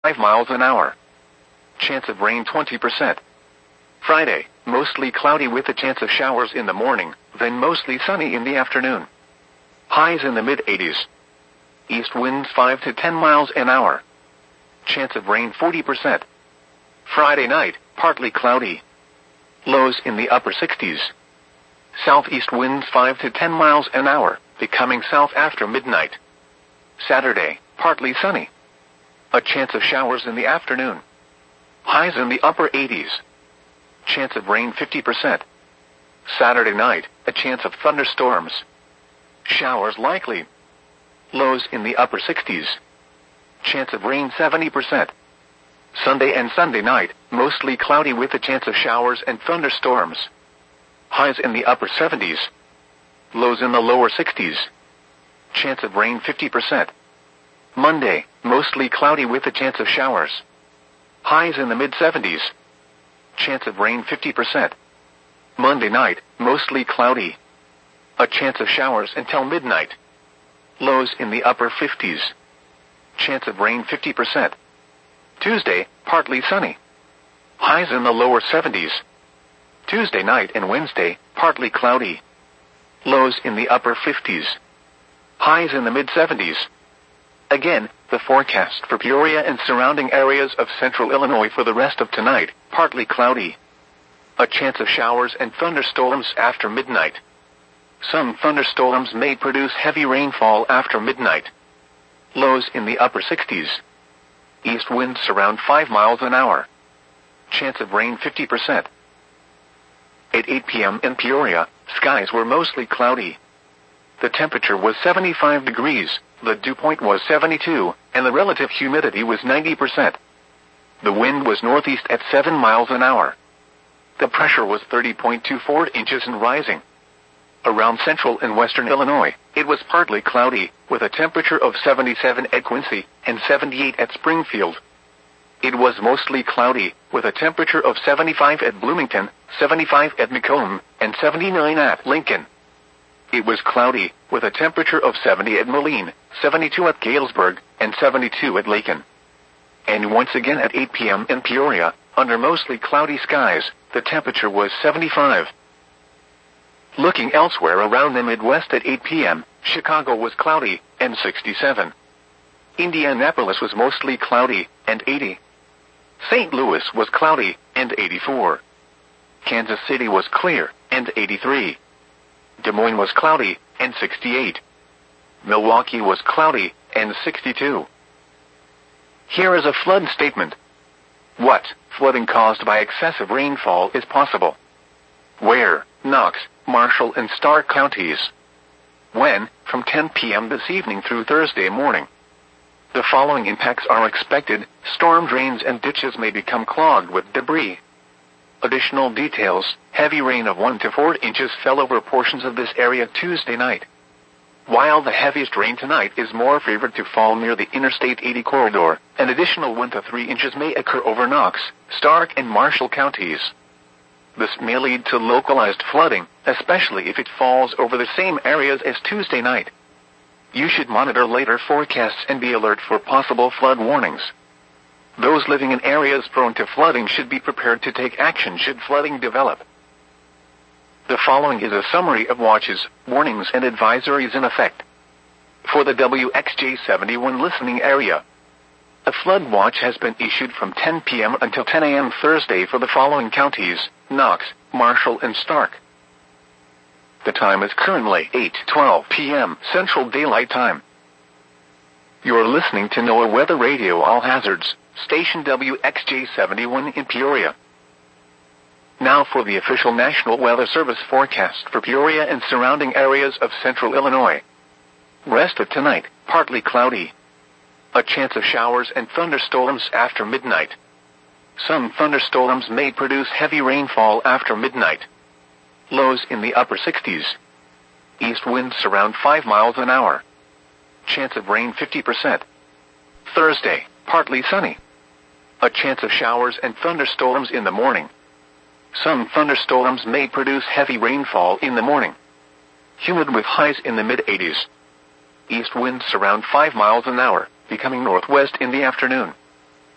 5 miles an hour. Chance of rain 20%. Friday, mostly cloudy with a chance of showers in the morning, then mostly sunny in the afternoon. Highs in the mid-80s. East winds 5 to 10 miles an hour. Chance of rain 40%. Friday night, partly cloudy. Lows in the upper 60s. Southeast winds 5 to 10 miles an hour, becoming south after midnight. Saturday, partly sunny. A chance of showers in the afternoon. Highs in the upper 80s. Chance of rain 50%. Saturday night, a chance of thunderstorms. Showers likely. Lows in the upper 60s. Chance of rain 70%. Sunday and Sunday night, mostly cloudy with a chance of showers and thunderstorms. Highs in the upper 70s. Lows in the lower 60s. Chance of rain 50%. Monday, mostly cloudy with a chance of showers. Highs in the mid-70s. Chance of rain 50%. Monday night, mostly cloudy. A chance of showers until midnight. Lows in the upper 50s. Chance of rain 50%. Tuesday, partly sunny. Highs in the lower 70s. Tuesday night and Wednesday, partly cloudy. Lows in the upper 50s. Highs in the mid-70s. Again, the forecast for Peoria and surrounding areas of central Illinois for the rest of tonight, partly cloudy. A chance of showers and thunderstorms after midnight. Some thunderstorms may produce heavy rainfall after midnight. Lows in the upper 60s. East winds around 5 miles an hour. Chance of rain 50%. At 8 p.m. in Peoria, skies were mostly cloudy. The temperature was 75 degrees, the dew point was 72, and the relative humidity was 90%. The wind was northeast at 7 miles an hour. The pressure was 30.24 inches and rising. Around central and western Illinois, it was partly cloudy, with a temperature of 77 at Quincy and 78 at Springfield. It was mostly cloudy, with a temperature of 75 at Bloomington, 75 at Macomb, and 79 at Lincoln. It was cloudy, with a temperature of 70 at Moline, 72 at Galesburg, and 72 at Lacon. And once again at 8 p.m. in Peoria, under mostly cloudy skies, the temperature was 75. Looking elsewhere around the Midwest at 8 p.m., Chicago was cloudy, and 67. Indianapolis was mostly cloudy, and 80. St. Louis was cloudy, and 84. Kansas City was clear, and 83. Des Moines was cloudy, and 68. Milwaukee was cloudy, and 62. Here is a flood statement. What flooding caused by excessive rainfall is possible? Where? Knox, Marshall, and Stark counties. When? From 10 p.m. this evening through Thursday morning. The following impacts are expected. Storm drains and ditches may become clogged with debris. Additional details: heavy rain of 1 to 4 inches fell over portions of this area Tuesday night. While the heaviest rain tonight is more favored to fall near the Interstate 80 corridor, an additional 1 to 3 inches may occur over Knox, Stark, and Marshall counties. This may lead to localized flooding, especially if it falls over the same areas as Tuesday night. You should monitor later forecasts and be alert for possible flood warnings. Those living in areas prone to flooding should be prepared to take action should flooding develop. The following is a summary of watches, warnings, and advisories in effect. For the WXJ71 listening area, a flood watch has been issued from 10 p.m. until 10 a.m. Thursday for the following counties: Knox, Marshall, and Stark. The time is currently 8:12 p.m. Central Daylight Time. You are listening to NOAA Weather Radio All Hazards, station WXJ71 in Peoria. Now for the official National Weather Service forecast for Peoria and surrounding areas of central Illinois. Rest of tonight, partly cloudy. A chance of showers and thunderstorms after midnight. Some thunderstorms may produce heavy rainfall after midnight. Lows in the upper 60s. East winds around 5 miles an hour. Chance of rain 50%. Thursday, partly sunny. A chance of showers and thunderstorms in the morning. Some thunderstorms may produce heavy rainfall in the morning. Humid with highs in the mid-80s. East winds around 5 miles an hour, becoming northwest in the afternoon.